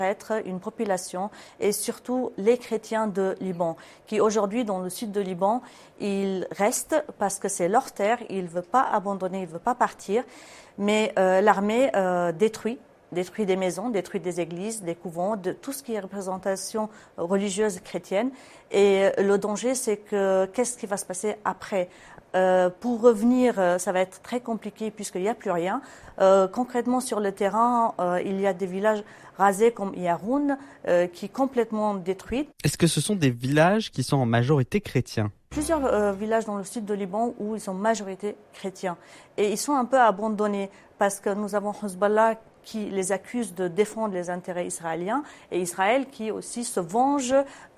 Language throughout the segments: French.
être une population et surtout les chrétiens de Liban qui aujourd'hui dans le sud de Liban, ils restent parce que c'est leur terre, ils ne veulent pas abandonner, ils ne veulent pas partir, mais l'armée détruit des maisons, détruit des églises, des couvents, de tout ce qui est représentation religieuse chrétienne. Et le danger, c'est que qu'est-ce qui va se passer après? Pour revenir, ça va être très compliqué puisqu'il n'y a plus rien. Concrètement, sur le terrain, il y a des villages rasés comme Yaroun qui est complètement détruit. Est-ce que ce sont des villages qui sont en majorité chrétiens? Plusieurs villages dans le sud de Liban où ils sont majorité chrétiens. Et ils sont un peu abandonnés parce que nous avons Hezbollah qui les accuse de défendre les intérêts israéliens et Israël qui aussi se venge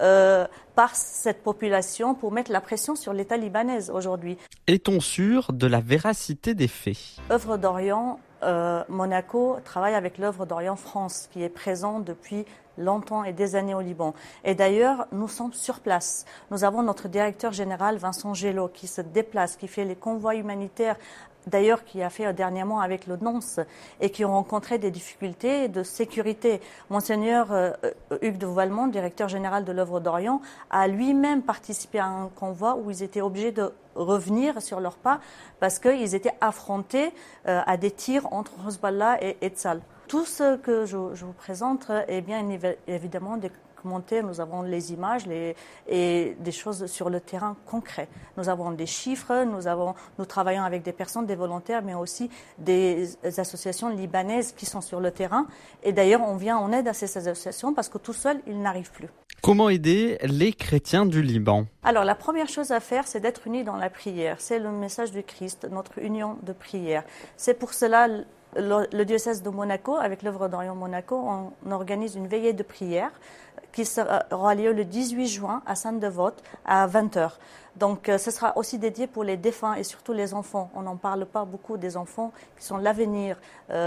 par cette population pour mettre la pression sur l'État libanais aujourd'hui. Est-on sûr de la véracité des faits? Œuvre d'Orient, Monaco travaille avec l'Œuvre d'Orient France qui est présent depuis longtemps et des années au Liban. Et d'ailleurs, nous sommes sur place. Nous avons notre directeur général Vincent Gelot qui se déplace, qui fait les convois humanitaires, d'ailleurs qui a fait dernièrement avec le NONS et qui ont rencontré des difficultés de sécurité. Monseigneur Hugues de Voilemont, directeur général de l'Œuvre d'Orient, a lui-même participé à un convoi où ils étaient obligés de revenir sur leurs pas parce qu'ils étaient affrontés à des tirs entre Hezbollah et Tzal. Tout ce que je vous présente est bien évidemment des commentaires. Nous avons les images et des choses sur le terrain concret. Nous avons des chiffres, nous travaillons avec des personnes, des volontaires, mais aussi des associations libanaises qui sont sur le terrain. Et d'ailleurs, on vient en aide à ces associations parce que tout seul, ils n'arrivent plus. Comment aider les chrétiens du Liban? Alors, la première chose à faire, c'est d'être unis dans la prière. C'est le message du Christ, notre union de prière. C'est pour cela le diocèse de Monaco, avec l'Œuvre d'Orient Monaco, on organise une veillée de prière qui aura lieu le 18 juin à Sainte-Devote à 20h. Donc, ce sera aussi dédié pour les défunts et surtout les enfants. On n'en parle pas beaucoup des enfants qui sont l'avenir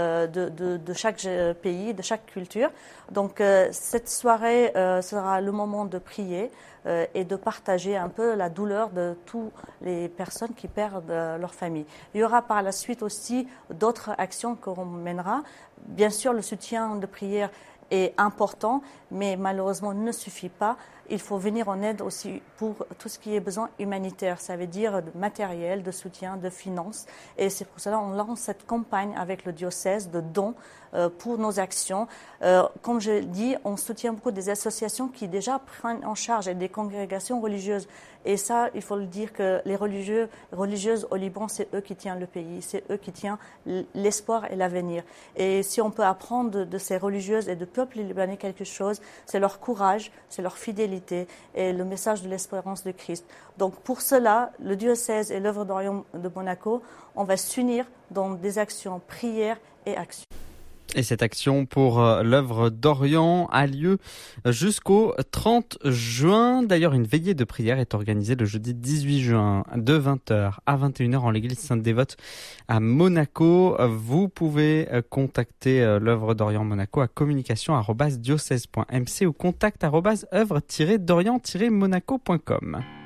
de chaque pays, de chaque culture. Donc, cette soirée sera le moment de prier et de partager un peu la douleur de toutes les personnes qui perdent leur famille. Il y aura par la suite aussi d'autres actions qu'on mènera. Bien sûr, le soutien de prière est important, mais malheureusement ne suffit pas. Il faut venir en aide aussi pour tout ce qui est besoin humanitaire. Ça veut dire de matériel, de soutien, de finances. Et c'est pour cela qu'on lance cette campagne avec le diocèse de dons pour nos actions. Comme je dis, on soutient beaucoup des associations qui déjà prennent en charge et des congrégations religieuses. Et ça, il faut le dire que les religieuses au Liban, c'est eux qui tiennent le pays, c'est eux qui tiennent l'espoir et l'avenir. Et si on peut apprendre de ces religieuses et du peuple libanais quelque chose, c'est leur courage, c'est leur fidélité et le message de l'espérance de Christ. Donc pour cela, le diocèse et l'Œuvre d'Orient de Monaco, on va s'unir dans des actions prières et actions. Et cette action pour l'Œuvre d'Orient a lieu jusqu'au 30 juin. D'ailleurs, une veillée de prière est organisée le jeudi 18 juin de 20h à 21h en l'église Sainte-Dévote à Monaco. Vous pouvez contacter l'Œuvre d'Orient Monaco à communication@diocèse.mc ou contact@œuvre-d'orient-monaco.com.